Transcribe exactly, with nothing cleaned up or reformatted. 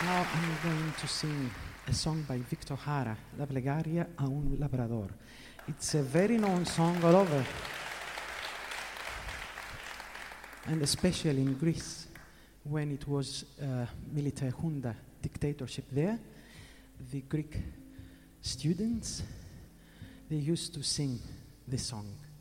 Now I'm going to sing a song by Victor Jara, La plegaria a un labrador. It's a very known song all over, and especially in Greece, when it was uh, military junta dictatorship there, the Greek students, they used to sing this song.